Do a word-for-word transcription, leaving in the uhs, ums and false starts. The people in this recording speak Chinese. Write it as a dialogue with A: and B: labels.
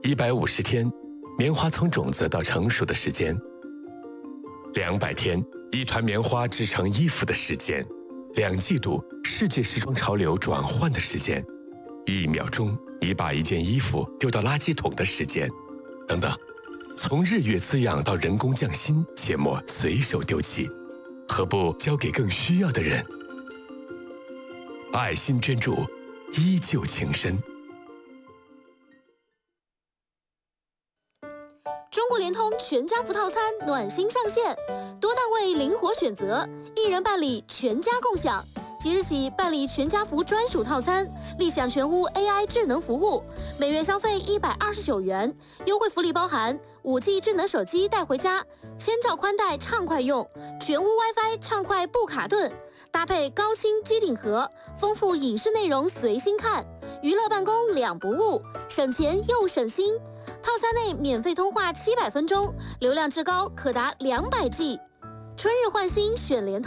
A: 一百五十天，棉花从种子到成熟的时间；两百天，一团棉花织成衣服的时间；两季度，世界时装潮流转换的时间；一秒钟，你把一件衣服丢到垃圾桶的时间，等等。从日月滋养到人工匠心，切莫随手丢弃，何不交给更需要的人？爱心捐助，依旧情深。
B: 中国联通全家福套餐暖心上线，多档位灵活选择，一人办理全家共享。即日起办理全家福专属套餐，立享全屋 A I 智能服务，每月消费一百二十九元，优惠福利包含五 G 智能手机带回家，千兆宽带畅快用，全屋 WiFi 畅快不卡顿，搭配高清机顶盒，丰富影视内容随心看，娱乐办公两不误，省钱又省心。套餐内免费通话七百分钟，流量至高可达两百 G。春日换新选联通。